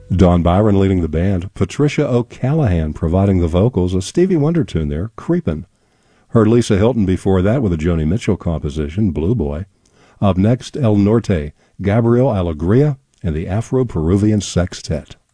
Don Byron leading the band, Patricia O'Callaghan providing the vocals, a Stevie Wonder tune there, Creepin'. Heard Lisa Hilton before that with a Joni Mitchell composition, Blue Boy. Up next, El Norte, Gabriel Alegría and the Afro-Peruvian Sextet.